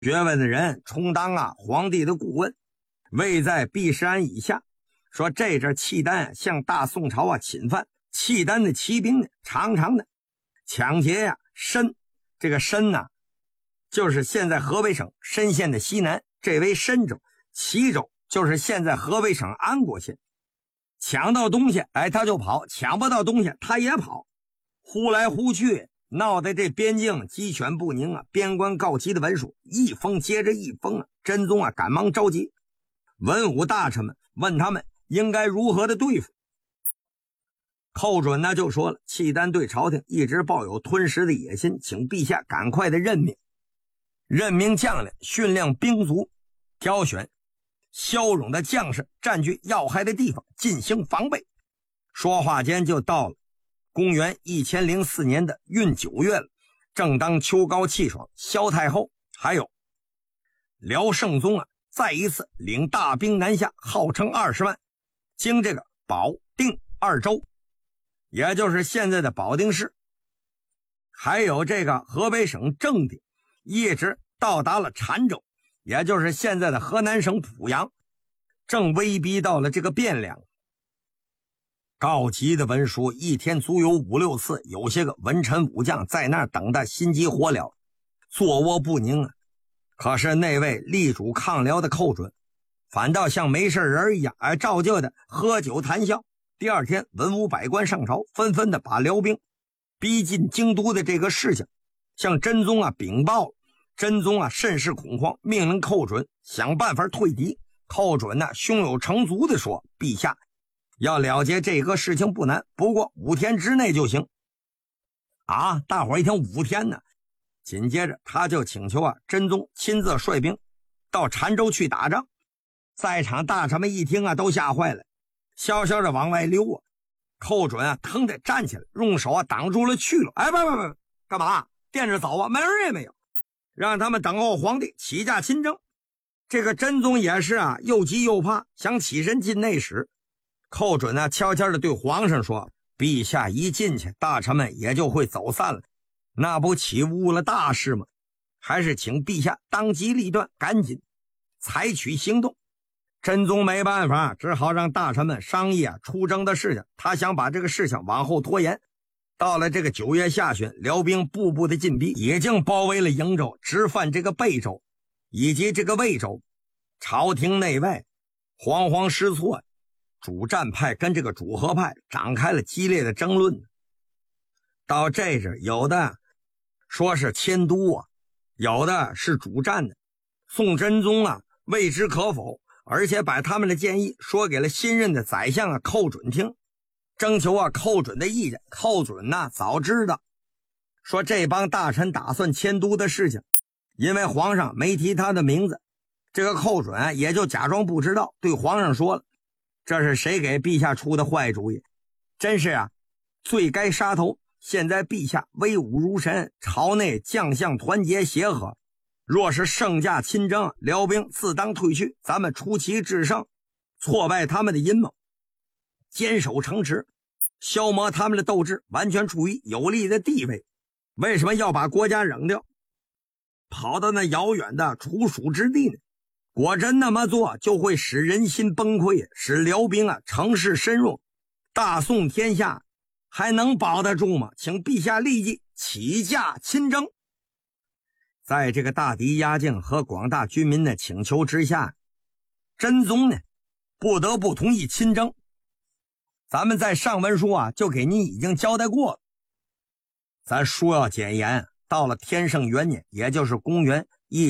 学问的人充当皇帝的顾问，位在毕士安以下。说这阵契丹向大宋朝侵犯，契丹的骑兵常常的抢劫申，这个申就是现在河北省申县的西南，这为申州，齐州就是现在河北省安国县。抢到东西他就跑，抢不到东西他也跑，呼来呼去，闹得这边境鸡犬不宁边关告急的文书一封接着一封真宗赶忙着急，文武大臣们问他们应该如何的对付。寇准就说了，契丹对朝廷一直抱有吞食的野心，请陛下赶快的任命将领，训练兵卒，挑选骁勇的将士，占据要害的地方进行防备。说话间就到了公元1004年的闰9月了，正当秋高气爽，萧太后还有辽圣宗再一次领大兵南下，号称20万，经这个保定2州，也就是现在的保定市，还有这个河北省正定，一直到达了澶州，也就是现在的河南省濮阳，正威逼到了这个汴梁。告急的文书一天足有5、6次，有些个文臣武将在那儿等得心急火燎，坐卧不宁可是那位力主抗辽的寇准反倒像没事人一样照旧的喝酒谈笑。第二天文武百官上朝，纷纷的把辽兵逼近京都的这个事情向真宗禀报了。真宗甚是恐慌，命令寇准想办法退敌。寇准胸有成竹的说，陛下要了结这个事情不难，不过5天之内就行。大伙一听5天呢，紧接着他就请求真宗亲自率兵到澶州去打仗。在场大臣们一听都吓坏了，悄悄的往外溜寇准腾地站起来，用手挡住了去路。不，干嘛垫着走门儿也没有，让他们等候皇帝起驾亲征。这个真宗也是又急又怕，想起身进内室。寇准悄悄地对皇上说，陛下一进去，大臣们也就会走散了，那不起误了大事吗？还是请陛下当机立断，赶紧采取行动。真宗没办法，只好让大臣们商议出征的事情。他想把这个事情往后拖延。到了这个9月下旬，辽兵步步的进逼，已经包围了瀛州，直犯这个贝州以及这个魏州。朝廷内外惶惶失措，主战派跟这个主和派展开了激烈的争论。到这阵有的说是迁都有的是主战的。宋真宗未知可否，而且把他们的建议说给了新任的宰相寇准听，征求寇准的意见。寇准早知道说这帮大臣打算迁都的事情，因为皇上没提他的名字，这个寇准也就假装不知道，对皇上说了，这是谁给陛下出的坏主意，真是罪该杀头。现在陛下威武如神，朝内将相团结协和，若是圣驾亲征，辽兵自当退去，咱们出奇制胜，挫败他们的阴谋，坚守城池，消磨他们的斗志，完全处于有利的地位。为什么要把国家扔掉，跑到那遥远的处蜀之地呢？果真那么做，就会使人心崩溃，使辽兵乘势深入，大宋天下还能保得住吗？请陛下立即起驾亲征。在这个大敌压境和广大军民的请求之下，真宗不得不同意亲征。咱们在上文书就给您已经交代过了。咱书要简言，到了天圣元年，也就是公元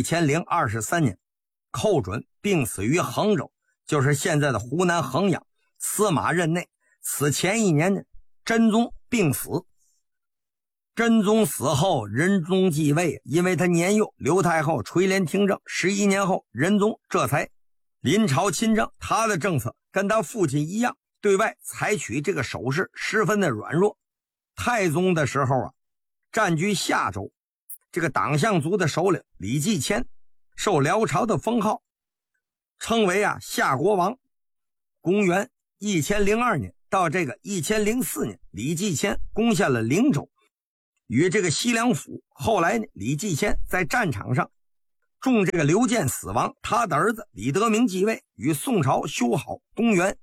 1023年，寇准病死于衡州，就是现在的湖南衡阳。司马任内，此前1年真宗病死。真宗死后，仁宗继位，因为他年幼，刘太后垂帘听政。11年后，仁宗这才临朝亲政。他的政策跟他父亲一样，对外采取这个手势十分的软弱。太宗的时候占据夏州，这个党项族的首领李继迁受辽朝的封号，称为夏国王。公元1002年到这个1004年，李继迁攻下了灵州与这个西凉府。后来李继迁在战场上中这个刘建死亡，他的儿子李德明继位，与宋朝修好。公元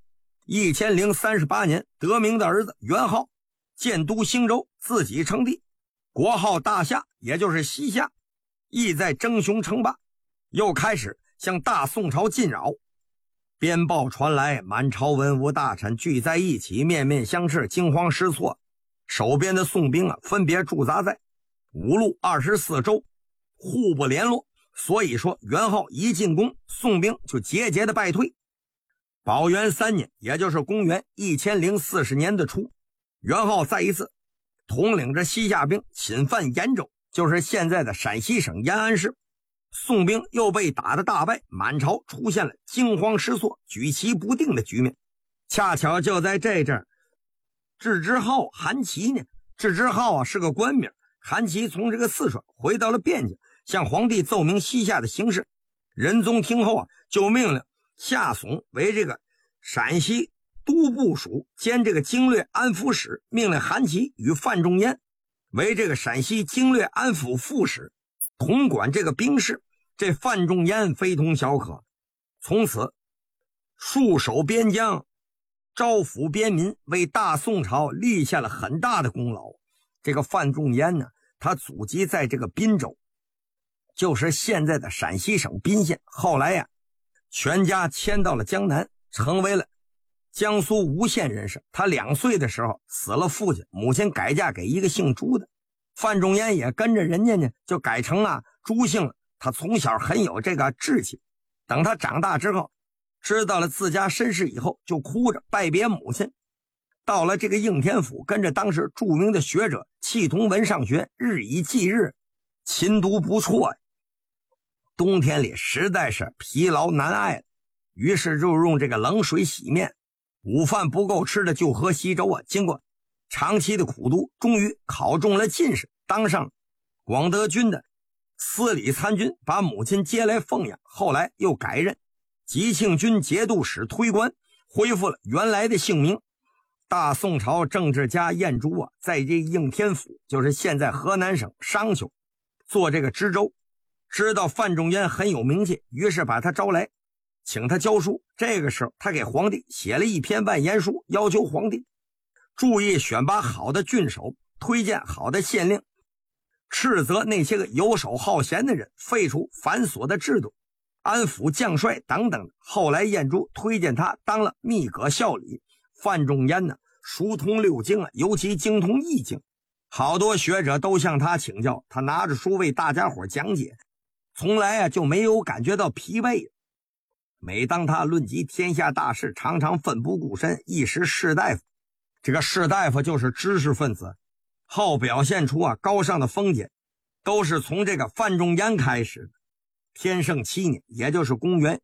1038年，德明的儿子元昊建都兴州，自己称帝，国号大夏，也就是西夏，意在争雄称霸，又开始向大宋朝进扰。边报传来，满朝文武大臣聚在一起，面面相斥，惊慌失措。手边的宋兵分别驻扎在5路24州，互不联络。所以说元昊一进攻，宋兵就节节的败退。宝元3年，也就是公元1040年的初，元昊再一次统领着西夏兵侵犯延州，就是现在的陕西省延安市。宋兵又被打得大败，满朝出现了惊慌失措、举棋不定的局面。恰巧就在这阵，智之浩、韩琦呢，智之浩是个官名，韩琦从这个四川回到了汴京，向皇帝奏明西夏的形势。仁宗听后就命令夏竦为这个陕西都部署兼这个经略安抚使，命令韩琦与范仲淹为这个陕西经略安抚副使，统管这个兵事。这范仲淹非同小可，从此戍守边疆，招抚边民，为大宋朝立下了很大的功劳。这个范仲淹呢，他祖籍在这个滨州，就是现在的陕西省彬县。后来全家迁到了江南，成为了江苏吴县人士。他2岁的时候死了父亲，母亲改嫁给一个姓朱的，范仲淹也跟着人家呢，就改成朱姓了。他从小很有这个志气，等他长大之后，知道了自家身世以后，就哭着拜别母亲，到了这个应天府，跟着当时著名的学者契同文上学，日以继日，勤读不辍。冬天里实在是疲劳难挨了，于是就用这个冷水洗面，午饭不够吃的就喝稀粥经过长期的苦读，终于考中了进士，当上广德军的司礼参军，把母亲接来奉养。后来又改任吉庆军节度使推官，恢复了原来的姓名。大宋朝政治家晏殊在这应天府，就是现在河南省商丘做这个知州，知道范仲淹很有名气，于是把他招来，请他教书。这个时候他给皇帝写了一篇万言书，要求皇帝注意选拔好的郡守，推荐好的县令，斥责那些个游手好闲的人，废除繁琐的制度，安抚将帅等等。后来晏殊推荐他当了秘阁校理。范仲淹呢，熟通6经尤其精通易经，好多学者都向他请教，他拿着书为大家伙讲解，从来就没有感觉到疲惫。每当他论及天下大事，常常奋不顾身，一时士大夫。这个士大夫就是知识分子，好表现出高尚的风景，都是从这个范仲淹开始的。天圣7年，也就是公元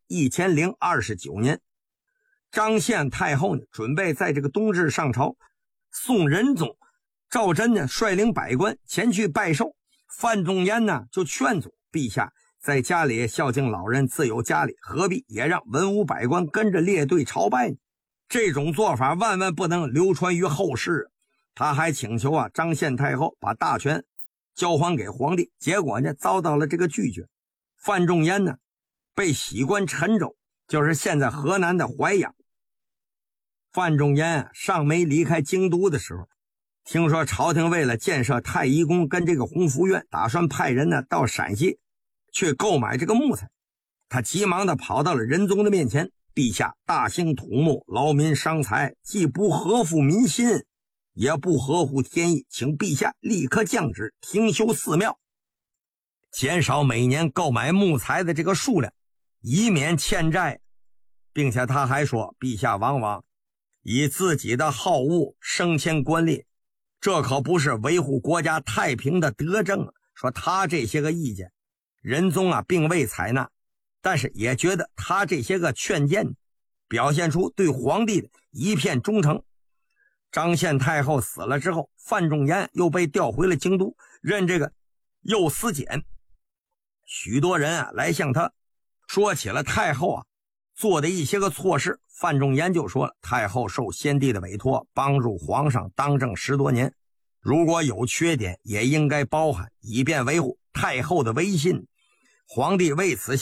1029年，张献太后呢准备在这个冬至上朝，宋仁宗赵祯呢率领百官前去拜寿。范仲淹呢就劝阻，陛下在家里孝敬老人自有家里，何必也让文武百官跟着列队朝拜呢？这种做法万万不能流传于后世。他还请求张献太后把大权交还给皇帝，结果呢遭到了这个拒绝。范仲淹呢被徙官陈州，就是现在河南的淮阳。范仲淹尚没离开京都的时候，听说朝廷为了建设太医宫跟这个弘福院，打算派人呢到陕西去购买这个木材。他急忙的跑到了仁宗的面前，陛下大兴土木，劳民伤财，既不合乎民心，也不合乎天意，请陛下立刻降旨停修寺庙，减少每年购买木材的这个数量，以免欠债。并且他还说，陛下往往以自己的好恶升迁官吏，这可不是维护国家太平的德政。说他这些个意见，仁宗并未采纳，但是也觉得他这些个劝谏表现出对皇帝的一片忠诚。张献太后死了之后，范仲淹又被调回了京都，任这个右司检。许多人来向他说起了太后做的一些个错事。范仲淹就说了，太后受先帝的委托，帮助皇上当政10多年，如果有缺点也应该包涵，以便维护太后的威信。 皇帝为此